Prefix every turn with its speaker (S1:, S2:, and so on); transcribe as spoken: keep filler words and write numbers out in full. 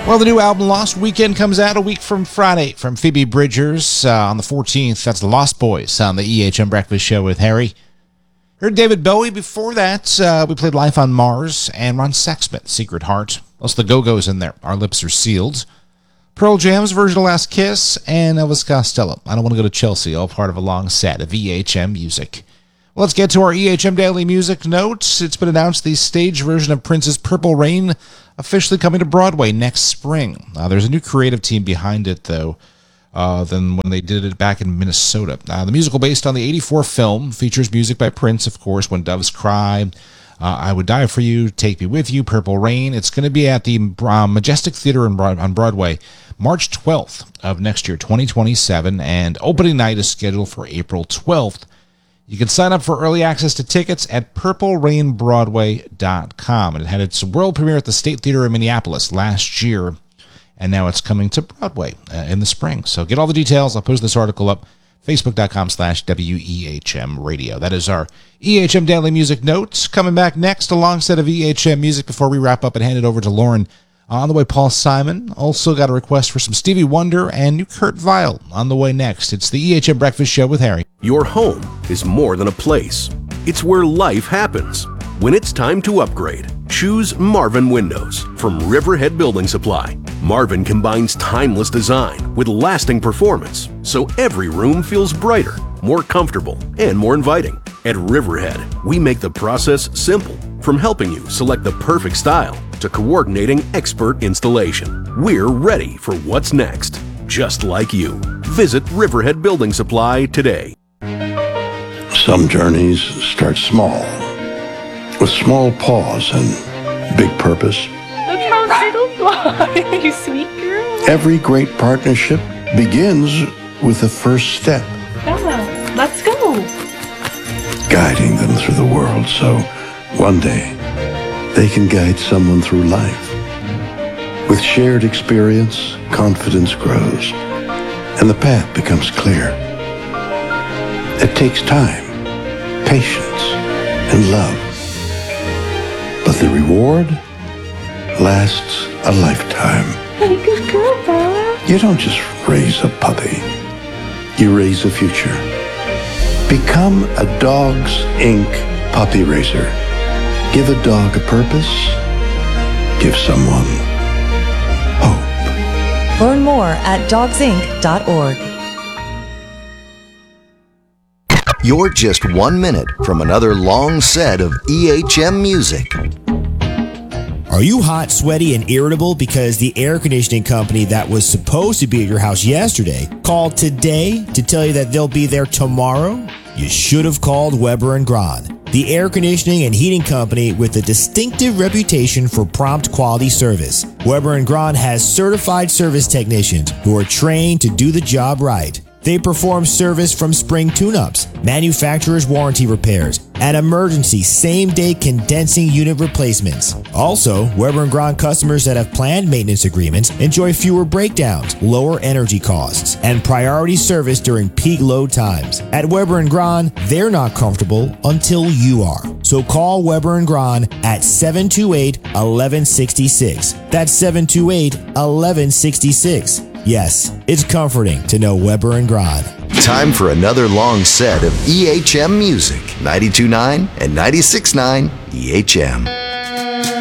S1: Well, the new album Lost Weekend comes out a week from Friday from Phoebe Bridgers uh, on the fourteenth. That's the Lost Boys on the E H M Breakfast Show with Harry. Heard David Bowie before that. Uh, we played Life on Mars and Ron Sexsmith, Secret Heart. Plus the Go-Go's in there. Our Lips Are Sealed. Pearl Jam's Version of Last Kiss and Elvis Costello. I Don't Want to Go to Chelsea, all part of a long set of E H M music. Well, let's get to our E H M Daily Music Notes. It's been announced the stage version of Prince's Purple Rain officially coming to Broadway next spring. Uh, there's a new creative team behind it, though, uh, than when they did it back in Minnesota. Uh, the musical, based on the eighty-four film, features music by Prince, of course, When Doves Cry, uh, I Would Die For You, Take Me With You, Purple Rain. It's going to be at the uh, Majestic Theater in Broad- on Broadway March twelfth of next year, twenty twenty-seven, and opening night is scheduled for April twelfth. You can sign up for early access to tickets at purple rain broadway dot com. And it had its world premiere at the State Theater in Minneapolis last year, and now it's coming to Broadway uh, in the spring. So get all the details. I'll post this article up, facebook.com slash WEHM radio. That is our E H M Daily Music Notes. Coming back next, a long set of E H M music before we wrap up and hand it over to Lauren. On the way, Paul Simon. Also got a request for some Stevie Wonder and new Kurt Vile on the way next. It's the E H M Breakfast Show with Harry.
S2: Your home is more than a place. It's where life happens. When it's time to upgrade, choose Marvin Windows from Riverhead Building Supply. Marvin combines timeless design with lasting performance, so every room feels brighter, more comfortable, and more inviting. At Riverhead, we make the process simple, from helping you select the perfect style to coordinating expert installation. We're ready for what's next, just like you. Visit Riverhead Building Supply today.
S3: Some journeys start small, with small pause and big purpose.
S4: Look how little fly, you sweet girl.
S3: Every great partnership begins with the first step.
S4: Yeah, let's go.
S3: Guiding them through the world so one day they can guide someone through life. With shared experience, confidence grows, and the path becomes clear. It takes time, patience, and love. But the reward lasts a lifetime.
S4: Good girl, Bella.
S3: You don't just raise a puppy. You raise a future. Become a Dogs Incorporated puppy raiser. Give a dog a purpose. Give someone hope.
S5: Learn more at dogs inc dot org.
S6: You're just one minute from another long set of E H M music.
S7: Are you hot, sweaty, and irritable because the air conditioning company that was supposed to be at your house yesterday called today to tell you that they'll be there tomorrow? You should have called Weber and Gran, the air conditioning and heating company with a distinctive reputation for prompt quality service. Weber and Gran has certified service technicians who are trained to do the job right. They perform service from spring tune-ups, manufacturer's warranty repairs, and emergency same-day condensing unit replacements. Also, Weber and Gran customers that have planned maintenance agreements enjoy fewer breakdowns, lower energy costs, and priority service during peak load times. At Weber and Gran, they're not comfortable until you are. So call Weber and Gran at seven two eight, one one six six. That's seven two eight, one one six six. Yes, it's comforting to know Weber and Gran.
S6: Time for another long set of E H M music. ninety-two point nine and ninety-six point nine E H M.